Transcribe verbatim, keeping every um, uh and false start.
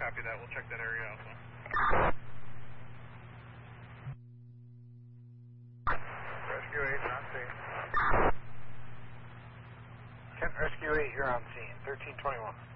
copy that. We'll check that area also. Rescue eight, you're on scene. Kent Rescue eight, you're on scene. thirteen twenty-one.